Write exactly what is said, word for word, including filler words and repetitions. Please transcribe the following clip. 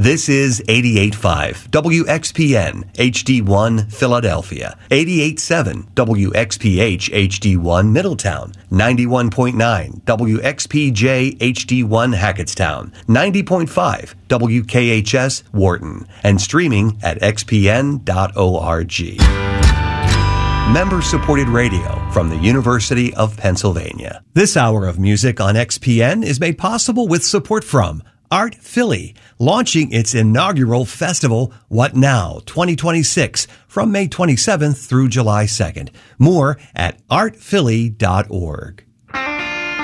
This is eighty-eight point five W X P N H D one Philadelphia, eighty-eight point seven W X P H H D one Middletown, ninety-one point nine W X P J H D one Hackettstown, ninety point five W K H S Wharton, and streaming at x p n dot org. Member-supported radio from the University of Pennsylvania. This hour of music on X P N is made possible with support from Art Philly, launching its inaugural festival, What Now twenty twenty-six, from May twenty-seventh through July second. More at art philly dot org.